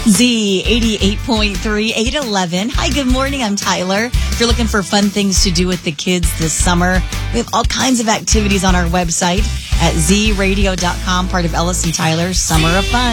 Z 88.3, 811. Hi, good morning. I'm Tyler. If you're looking for fun things to do with the kids this summer, we have all kinds of activities on our website at zradio.com, part of Ellis and Tyler's Summer of Fun.